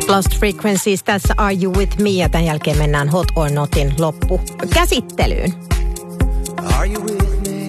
Lost Frequencies, tässä Are You With Me, ja tämän jälkeen mennään Hot or Notin loppukäsittelyyn. Are you with me?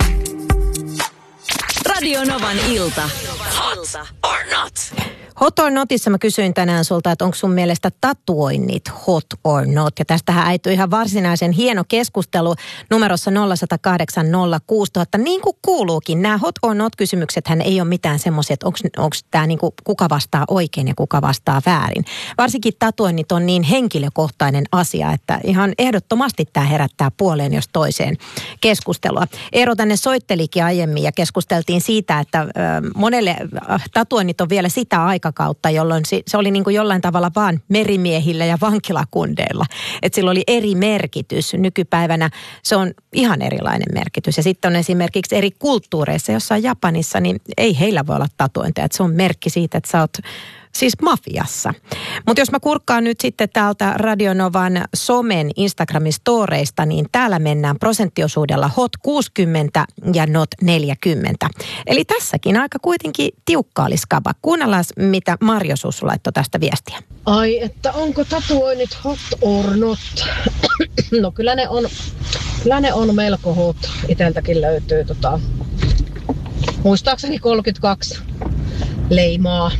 Radio Novan ilta. Hot or not? Hot or notissa mä kysyin tänään sulta, että onko sun mielestä tatuoinnit hot or not? Ja tästähän äityi ihan varsinaisen hieno keskustelu numerossa 0108 06000. Niin kuin kuuluukin, nämä hot or not -kysymyksethän ei ole mitään semmoisia, että onko tämä niin kuin kuka vastaa oikein ja kuka vastaa väärin. Varsinkin tatuoinnit on niin henkilökohtainen asia, että ihan ehdottomasti tämä herättää puoleen jos toiseen keskustelua. Eero tänne soittelikin aiemmin ja keskusteltiin siitä, että monelle tatuoinnit on vielä sitä aikakautta, jolloin se oli niin kuin jollain tavalla vaan merimiehillä ja vankilakundeilla. Että sillä oli eri merkitys. Nykypäivänä se on ihan erilainen merkitys. Ja sitten on esimerkiksi eri kulttuureissa, jossain Japanissa, niin ei heillä voi olla tatuointeja. Että se on merkki siitä, että sä oot siis mafiassa. Mutta jos mä kurkkaan nyt sitten täältä Radio Novan somen Instagramin storeista, niin täällä mennään prosenttiosuudella hot 60 ja not 40. Eli tässäkin aika kuitenkin tiukka oli skaba. Kuunnellaan, mitä Marjo Sussu laittoi tästä viestiä. Ai, että onko tatuoinnit hot or not? No kyllä ne on melko hot. Iteltäkin löytyy muistaakseni 32 leimaa.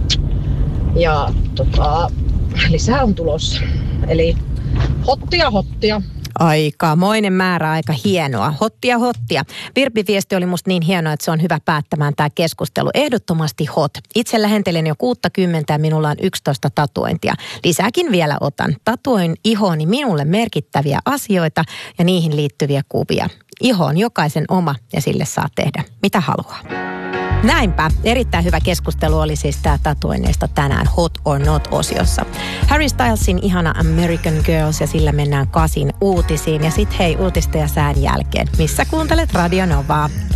Ja lisää on tulossa. Eli hottia. Aikamoinen määrä, aika hienoa. Hottia. Virpi-viesti oli musta niin hienoa, että se on hyvä päättämään tämä keskustelu. Ehdottomasti hot. Itse lähentelen jo 60 ja minulla on 11 tatuointia. Lisääkin vielä otan. Tatuoin ihooni minulle merkittäviä asioita ja niihin liittyviä kuvia. Iho on jokaisen oma ja sille saa tehdä mitä haluaa. Näinpä. Erittäin hyvä keskustelu oli siis tämä tatuoinneista tänään Hot or Not-osiossa. Harry Stylesin ihana American Girls ja sillä mennään 8 uutisiin. Ja sit hei uutisten ja sään jälkeen. Missä kuuntelet Radio Novaa?